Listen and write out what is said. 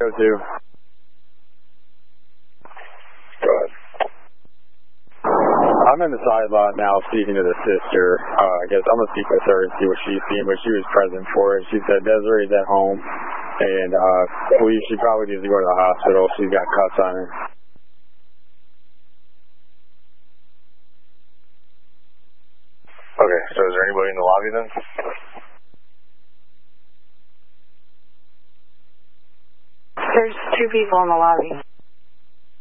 Go to. Go ahead. I'm in the side lot now speaking to the sister. I guess I'm going to speak with her and see what she's seen, but she was present for it. She said Desiree's at home, and believes she probably needs to go to the hospital. She's got cuts on her. Okay, so is there anybody in the lobby then? There's 2 people in the lobby.